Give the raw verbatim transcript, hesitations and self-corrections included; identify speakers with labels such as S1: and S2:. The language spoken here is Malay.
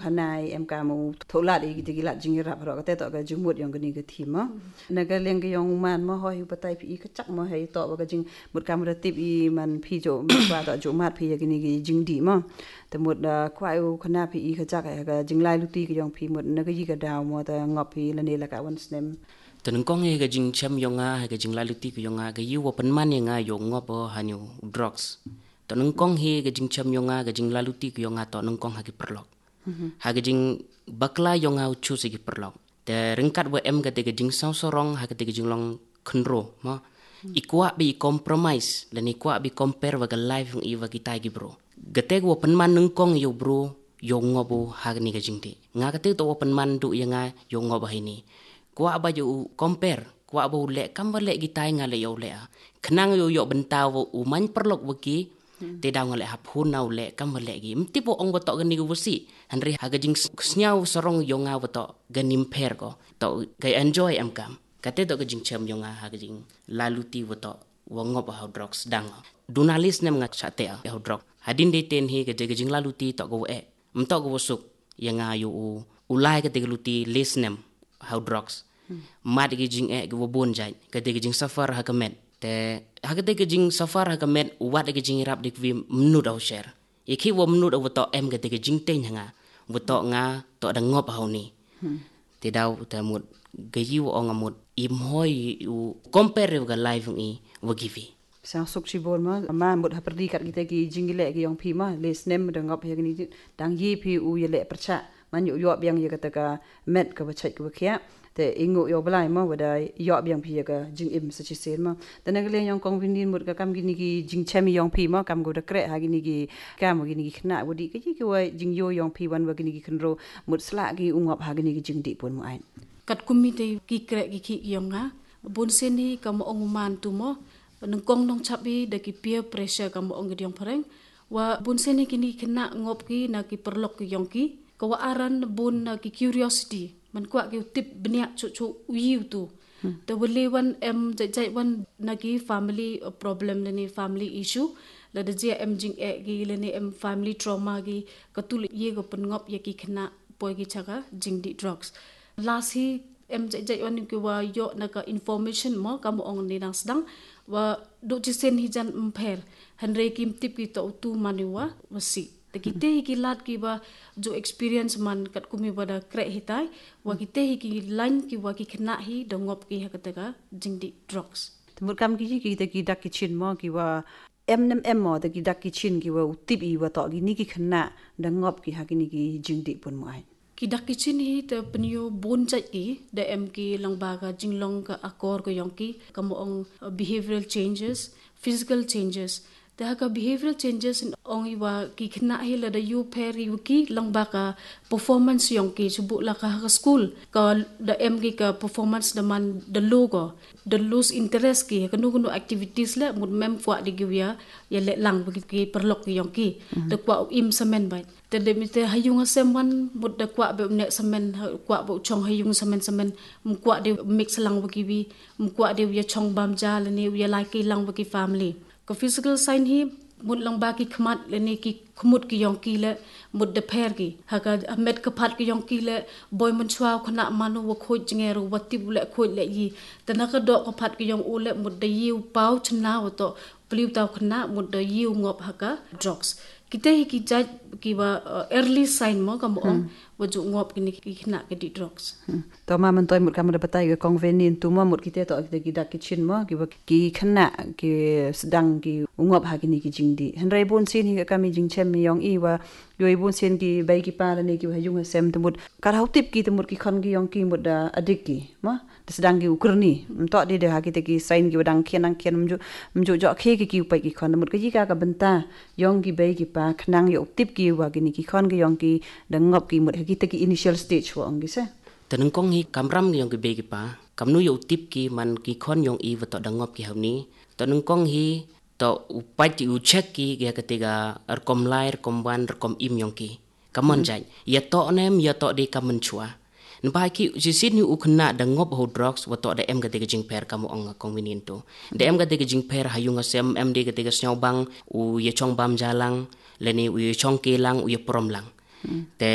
S1: khanai em kamu tholat i gilat jingira ro ka te to ka jumut yong gani ga thima naga leng ga yong man mo hoi patai pi ka chak mo hai to ba jing mut kam ra tip i man phi jo kwa to jo mat phi gani gi jing di mo te mut kwa u khana phi i ka chak ga jing lai lu ti ka yong phi mut naga yi ga daw mo ta ngop phi la ne la ka wan snem
S2: Tanung kong he ga jing cham yonga he ga jing laluti ko yonga ga yu wa panman nga yong ngop hanyu drugs tanung kong he ga jing cham yonga ga jing laluti ko yonga to nung kong ha ki perlok ha ga jing bakla yonga uchu se ki perlok te ringkat wa em ga te ga jing saw sorong ha ga te ga jing long khnro ma ikwa bi compromise dan ikwa bi compare wa ga life ng i wa kita gi bro ga te wa panman nung kong yo bro yong ngobo ha ga ni ga jing ti nga ga te to wa panman du yanga yong ngoba hi ni Kwa ba yo compare kwa ba le kam ba le gitai nga le yo le khnang yo yo bentaw u man perlok waki te daw nga le hap hun naw le kam ba le gi mti po ong bato gani go si hanri ha gajing snyau sorong yo nga bato ganim per ko to kai enjoy am kam kate to gajing cham yo nga ha gajing laluti bato wongop ha drugs dang dunalis nem nga chate ha drug hadin de ten he gajing laluti to go e mto go suk yang ayu u ulai kate luti lesnem how drugs mat gi jing e go bon jai ka de jing safar ha kamet te ha ka de jing safar ha kamet wat de jing rap dik vi mnut au share e ki wo mnut au to em ga de jing te nga wo to nga to da ngop hau ni te daw ta mut ga yi wo nga mut im hoi u compare ga live i wo givi
S1: sang suk chi bol ma ma mut ha perdi kat kita ki jingile ki yong phi ma les nem de ngop he ni dang yi phi u ye le percha man yo yo biang ye kata ka met ka bachai ka khia te ingu yo blai ma wada yo biang phi ka jing im sa chi sen ma tana le yong kong vin mut ka kam gi ni gi jing chemi yong phi ma kam go da kre ha gi ni gi kam gi ni gi khna wadi ka ji ki wa jing yo yong phi wan wa gi ni gi khnro mut sla gi ungop ha gi ni gi jing di pon mu ai
S3: kat kumi te ki kre gi ki yong nga bon sen ni kam ong man tu mo nang kong nong chapi da ki peer pressure kam ong gi yong phareng wa bon sen ni ki ni khna ngop ki na ki perlok ki yong ki kawa aran bun ki curiosity man kwa ki tip benya chu chu uyu tu the wali one em jai jai one na ki family problem ni family issue la de je em jing e gi le ni em family trauma gi katul ye go pun ngop ye ki khna poi gi chaga jing di drugs last hi em jai jai one ki wa yo na ka information mo kam ong ni nang sedang wa do ji sen hi jan mpher hanre kim tip ki to tu maniwa wasi te kite hi ki lat ki ba jo experience man kat kumi bada kre hitai wa kite hi ki line ki wa ki khna hi dongop ki hakata ka jingdi drugs
S1: mut kam ki ki te ki dak ki chin mo ki wa em nem em mo te ki dak ki chin ki wa utip i wa to gi ni ki khna dongop ki ha ki ni ki jingdi pon mo ai
S3: ki dak ki chin hi te penyo bon jai ki de em ki lang ba ga jinglong ka akor ko yong ki kam ong behavioral changes physical changes the ka behavioral changes in ongi wa ki khna hi la da you pair yu ki lang ba ka performance yong ki subu la ka school ka da em ki ka performance da man the logo the lose interest ki kanu kanu activities la mut mem kwa de gi ya ya le lang ki perlok ki yong ki de kwa im semen bai te de mi te hayung sem wan mut da kwa be ne semen kwa bo chong hayung semen semen mu kwa de mix lang ki bi mu kwa de ya chong bam ja la ni ya like ki lang ki family ko physical sign hi mut lang ba ki khmat le ni ki khmut ki yong ki le mut de pher ki ha ka met ka phat ki yong ki le boy mun chwa khna manu wa khoj jinge ro wati le khoj le yi tana ka do ka phat ki yong u le mut de yiu pau chna wa to pliu taw khna mut de yiu ngop ha ka drugs kite hi ki jaj ki wa early sign mo ka mo wa ju ngop ki ni ki khna ke di drugs
S1: to ma man toy mut kam da patai ga convenient tu mo mut kite to ki dak ki chin mo ki wa ki khna ki sedang ki ngop ha ki ni ki jing di han rai bon sin hi ka mi jing chem mi yong i wa yoi bon sin ki bai ki pa la ni ki wa yung sem tu mut kar hau tip ki tu mut ki khon ki yong ki mut da adik ki ma sedang ki ukurni mto di de ha ki te ki sign ki wadang khian ang khian mju mju jo khe ki ki pai ki khon mut ki ka ka banta yong ki bai ki pa khnang yo tip ki wa ki ni ki khon ki yong ki dang ngop ki mut ki te ki initial stage wa ong gi se
S2: tanung kong hi kamram yong ki be ki pa kamnu yo tip ki man ki khon yong i wa to dang ngop ki hamni tanung kong hi to upai ti u check ki ga ketiga rekom lai rekom wan rekom im yong ki kamon jai ya to nem ya to de kamen chua npa ki jisit ni ukna da ngop ho drugs wa to da em ga de jing per kamu ong convenient to da em ga de jing per hayung sem em de ga de snyau bang u ye chong bam jalang leni u ye chong ke lang u ye prom lang te